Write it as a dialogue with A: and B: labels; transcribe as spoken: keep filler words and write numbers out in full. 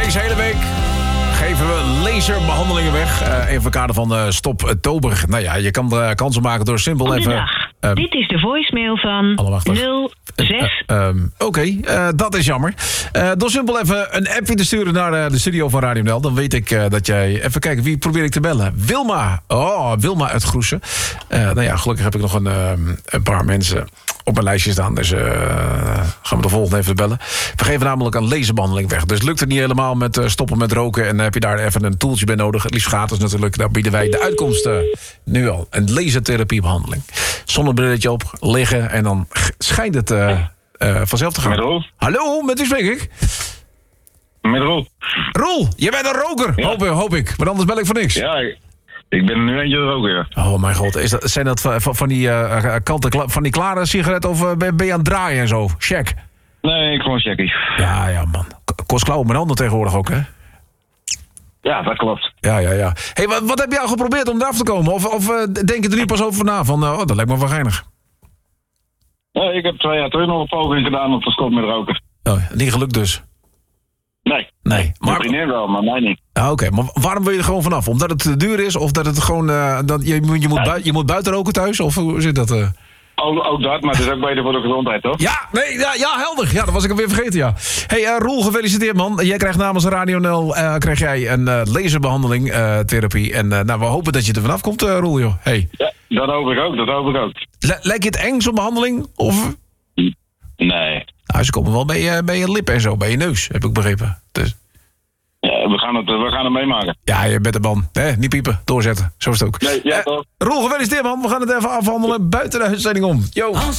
A: Deze hele week geven we laserbehandelingen weg. Uh, in het kader van uh, Stop Oktober. Nou ja, je kan er kansen maken door simpel even...
B: Um, Dit is de voicemail van nul zes.
A: Uh, um, Oké, okay, uh, dat is jammer. Uh, door simpel even een appje te sturen naar uh, de studio van Radio N L. Dan weet ik uh, dat jij... Even kijken, wie probeer ik te bellen? Wilma. Oh, Wilma uit Groesen. Uh, nou ja, gelukkig heb ik nog een, uh, een paar mensen op mijn lijstje staan. Dus uh, gaan we de volgende even bellen. We geven namelijk een laserbehandeling weg. Dus lukt het niet helemaal met uh, stoppen met roken... en uh, heb je daar even een toeltje bij nodig. Het liefst gratis natuurlijk. Daar bieden wij de uitkomsten nu al. Een lasertherapiebehandeling. Zonnebrilletje op, liggen en dan schijnt het uh, uh, vanzelf te gaan.
C: Met Roel.
A: Hallo, met wie spreek ik?
C: Met Roel.
A: Roel, je bent een roker, ja. hoop, hoop ik. Maar anders bel ik voor niks.
C: Ja, ik, ik ben nu eentje roker. Ja.
A: Oh mijn god, is dat, zijn dat van, van, die, uh, kanten, van die klare sigaret of uh, ben je aan het draaien en zo? Check.
C: Nee, ik gewoon checkie.
A: Ja, ja man. Kost klauwen met handen tegenwoordig ook, hè?
C: Ja, dat klopt.
A: Ja, ja, ja. Hey, wat, wat heb je al geprobeerd om eraf te komen? Of, of uh, denk je er nu pas over na? Van, uh, oh, dat lijkt me wel geinig.
C: Ja, ik heb twee jaar terug nog een poging gedaan om te stoppen met roken.
A: Oh, niet gelukt dus?
C: Nee.
A: Nee.
C: Maar... Mijn vriendin wel, maar mij niet.
A: Ah, Oké, okay. Maar waarom wil je er gewoon vanaf? Omdat het te duur is? Of dat het gewoon... Uh, dat je, je, moet
C: nee.
A: bui, je moet buiten roken thuis? Of hoe zit dat? Uh?
C: Ook, ook dat, maar het is ook beter voor de gezondheid, toch?
A: Ja, nee, ja, ja, helder. Ja, dat was ik alweer vergeten, ja. Hey, uh, Roel, gefeliciteerd, man. Jij krijgt namens Radio N L uh, krijg jij een uh, laserbehandeling, uh, therapie. En uh, nou, we hopen dat je er vanaf komt, uh, Roel, joh. Hey.
C: Ja, dat hoop ik ook, dat hoop ik ook.
A: L- lijkt je het eng, zo'n behandeling? Of...
C: Nee.
A: Nou, ze komen wel bij je, bij je lippen en zo, bij je neus, heb ik begrepen. Dus...
C: Ja, we gaan het, we gaan het meemaken.
A: Ja, je bent de man. Hè? Niet piepen, doorzetten. Zo is het ook.
C: Nee, ja,
A: uh, Roel, gefeliciteerd, man. We gaan het even afhandelen buiten de uitzending om. Yo.